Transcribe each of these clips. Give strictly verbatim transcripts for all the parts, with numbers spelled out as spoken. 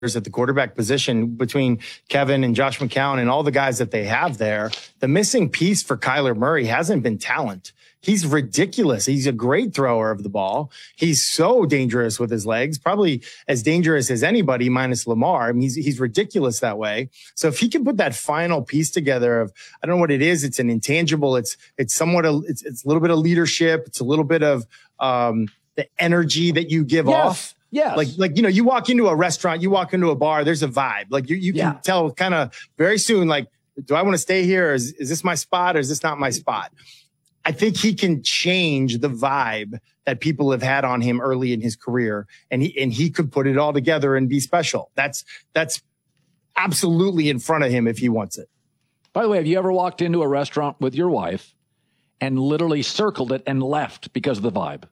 at the quarterback position between Kevin and Josh McCown and all the guys that they have there. The missing piece for Kyler Murray hasn't been talent. He's ridiculous. He's a great thrower of the ball. He's so dangerous with his legs, probably as dangerous as anybody minus Lamar. I mean, he's, he's ridiculous that way. So if he can put that final piece together of, I don't know what it is. It's an intangible. It's, it's somewhat, a, it's, it's a little bit of leadership. It's a little bit of, um, the energy that you give yes. off. Yeah. Like, like, you know, you walk into a restaurant, you walk into a bar, there's a vibe. Like you, you yeah. can tell kind of very soon, like, do I want to stay here? Or is, is this my spot or is this not my spot? I think he can change the vibe that people have had on him early in his career. And he, and he could put it all together and be special. That's, that's absolutely in front of him if he wants it. By the way, have you ever walked into a restaurant with your wife and literally circled it and left because of the vibe?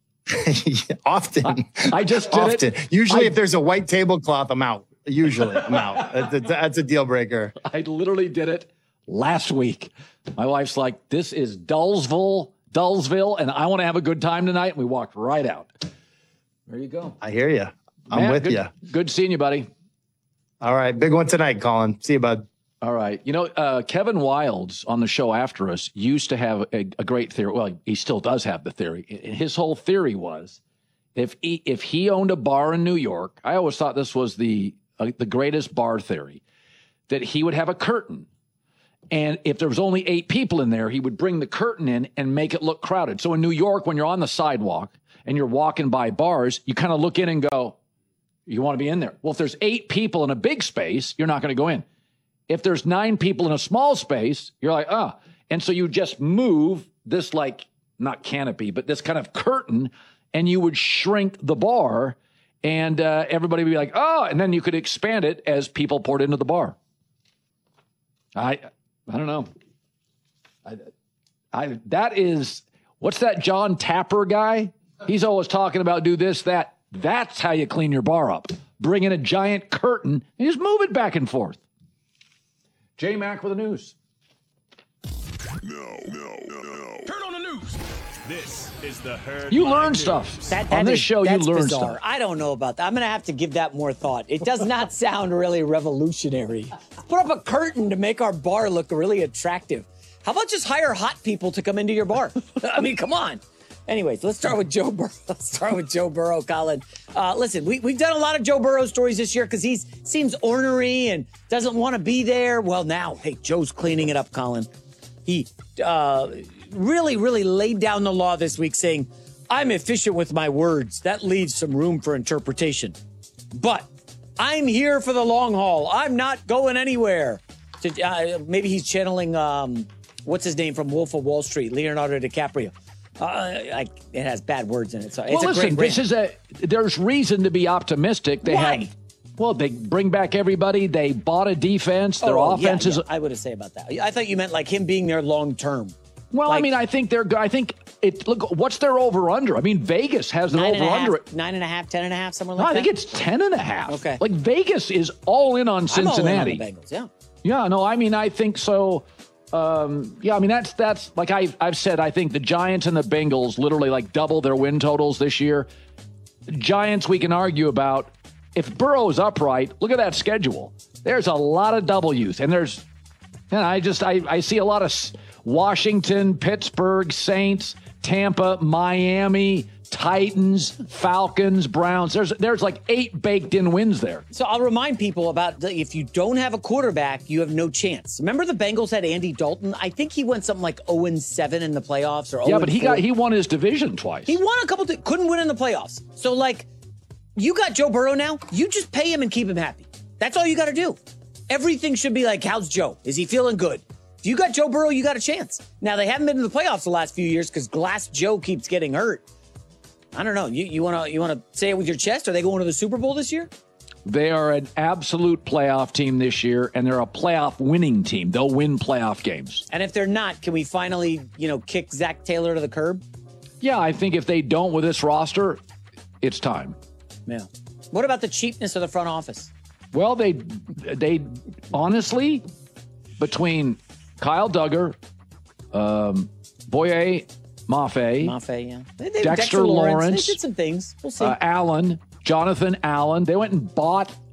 Often. I, I just did Often. it. Usually I, if there's a white tablecloth, I'm out. Usually I'm out. That's a, that's a deal breaker. I literally did it last week. My wife's like, this is Dullsville, Dullsville, and I want to have a good time tonight. And we walked right out. There you go. I hear you. I'm Man, with good, you. Good seeing you, buddy. All right. Big one tonight, Colin. See you, bud. All right. You know, uh, Kevin Wildes on the show after us used to have a, a great theory. Well, he still does have the theory. His whole theory was if he, if he owned a bar in New York, I always thought this was the uh, the greatest bar theory, that he would have a curtain. And if there was only eight people in there, he would bring the curtain in and make it look crowded. So in New York, when you're on the sidewalk and you're walking by bars, you kind of look in and go, you want to be in there. Well, if there's eight people in a big space, you're not going to go in. If there's nine people in a small space, you're like, ah. Oh. And so you just move this, like, not canopy, but this kind of curtain, and you would shrink the bar, and uh, everybody would be like, oh, and then you could expand it as people poured into the bar. I I don't know. I, I that is, what's that John Tapper guy? He's always talking about do this, that. That's how you clean your bar up. Bring in a giant curtain and just move it back and forth. J Mac with the news. No, no, no, no. Turn on the news. This is the Herd. You learn stuff. That, that on this is, show, you learn bizarre. stuff. I don't know about that. I'm going to have to give that more thought. It does not sound really revolutionary. Put up a curtain to make our bar look really attractive. How about just hire hot people to come into your bar? I mean, come on. Anyways, let's start with Joe Burrow. Let's start with Joe Burrow, Colin. Uh, listen, we, we've done a lot of Joe Burrow stories this year because he seems ornery and doesn't want to be there. Well, now, hey, Joe's cleaning it up, Colin. He uh, really, really laid down the law this week saying, I'm efficient with my words. That leaves some room for interpretation. But I'm here for the long haul. I'm not going anywhere. To, uh, maybe he's channeling, um, what's his name from Wolf of Wall Street, Leonardo DiCaprio. Uh, I, it has bad words in it. So it's well, a listen, great this is a, there's reason to be optimistic. They Why? have, well, they bring back everybody. They bought a defense. Their oh, offense yeah, is. yeah. I would have say about that. I thought you meant like him being there long term. Well, like, I mean, I think they're, I think it, look, what's their over under? I mean, Vegas has their over under. Nine and a half, ten and a half, somewhere like no, I that. think it's ten and a half. Okay. Like Vegas is all in on Cincinnati. I'm all in on the Bengals, yeah. Yeah, no, I mean, I think so. Um, yeah, I mean, that's, that's like I, I've said, I think the Giants and the Bengals literally like double their win totals this year. The Giants, we can argue about. If Burrow's upright, look at that schedule. There's a lot of W's, and there's, and I just, I, I see a lot of Washington, Pittsburgh, Saints, Tampa, Miami, Titans, Falcons, Browns. There's there's like eight baked in wins there. So I'll remind people about the, if you don't have a quarterback, you have no chance. Remember the Bengals had Andy Dalton? I think he went something like oh and seven in the playoffs or Yeah, but he got he won his division twice. He won a couple th- couldn't win in the playoffs. So like you got Joe Burrow now, you just pay him and keep him happy. That's all you got to do. Everything should be like, how's Joe? Is he feeling good? If you got Joe Burrow, you got a chance. Now they haven't been in the playoffs the last few years because Glass Joe keeps getting hurt. I don't know. You you want to you want to say it with your chest? Are they going to the Super Bowl this year? They are an absolute playoff team this year, and they're a playoff winning team. They'll win playoff games. And if they're not, can we finally, you know, kick Zach Taylor to the curb? Yeah, I think if they don't with this roster, it's time. Yeah. What about the cheapness of the front office? Well, they they honestly, between Kyle Duggar, um, Boye Mafe, Mafe, yeah. They, they, Dexter, Dexter Lawrence, Lawrence, they did some things. We'll see. Uh, Allen, Jonathan Allen. They went and bought